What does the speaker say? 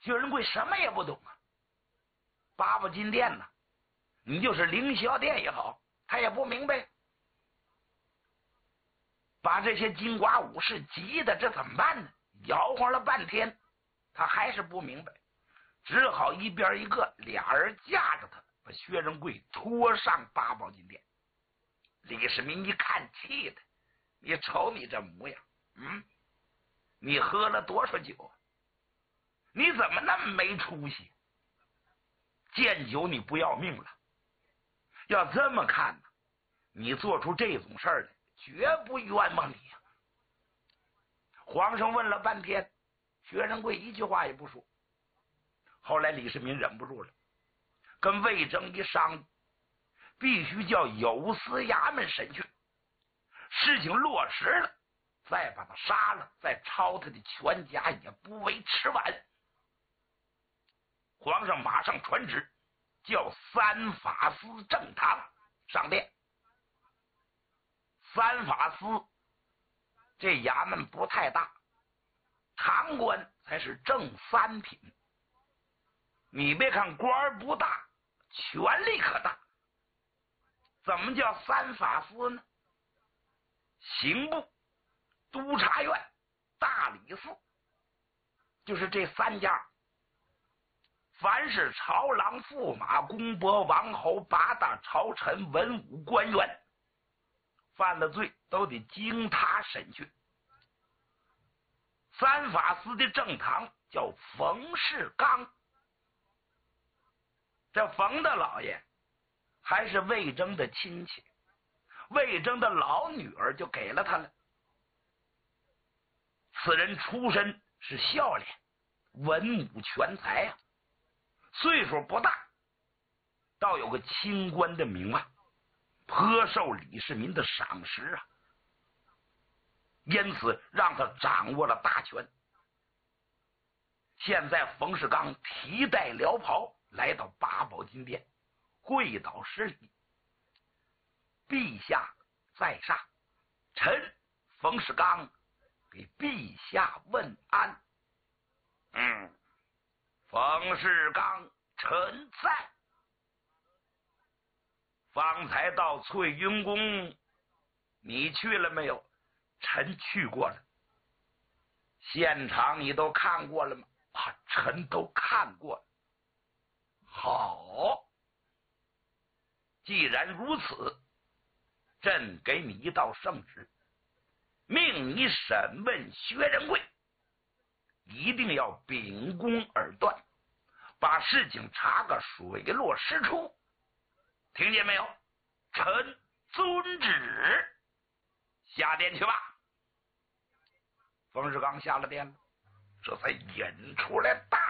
薛仁贵什么也不懂啊。八宝金殿呢，你就是凌霄殿也好，他也不明白。把这些金瓜武士急的这怎么办呢？摇晃了半天，他还是不明白，只好一边一个，俩人架着他，把薛仁贵拖上八宝金殿。李世民一看，气的，你瞅你这模样，你喝了多少酒啊？你怎么那么没出息？见酒你不要命了？要这么看呢，你做出这种事儿来，绝不冤枉你呀！皇上问了半天，薛仁贵一句话也不说。后来李世民忍不住了，跟魏征一商议，必须叫有司衙门审讯，事情落实了，再把他杀了，再抄他的全家也不为迟晚。皇上马上传旨，叫三法司正堂上殿。三法司这衙门不太大，堂官才是正三品。你别看官不大，权力可大。怎么叫三法司呢？刑部、督察院、大理寺，就是这三家。凡是朝郎、驸马、公伯、王侯、八大朝臣、文武官员，犯了罪都得经他审讯。三法司的正堂叫冯世刚，这冯大老爷还是魏征的亲戚，魏征的老女儿就给了他了。此人出身是孝廉，文武全才啊，岁数不大，倒有个清官的名望，颇受李世民的赏识啊，因此让他掌握了大权。现在冯世刚提带辽袍来到八宝金殿，跪倒施礼：“陛下在上，臣冯世刚给陛下问安。”冯世刚，臣在。方才到翠云宫，你去了没有？臣去过了。现场你都看过了吗？臣都看过了。好，既然如此，朕给你一道圣旨，命你审问薛仁贵，一定要秉公而断，把事情查个水落石出，听见没有？臣遵旨。下殿去吧。冯世刚下了殿了，这才引出来大